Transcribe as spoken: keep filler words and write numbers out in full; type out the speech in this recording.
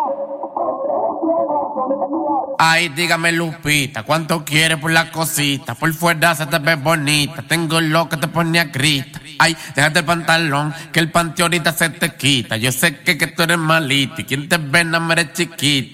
Ay, dígame Lupita, ¿cuánto quieres por la cosita? Por fuera se te ve bonita, tengo lo que te pone a grita. Ay, déjate el pantalón, que el panty ahorita se te quita. Yo sé que, que tú eres malita y quien te ve no me eres chiquita.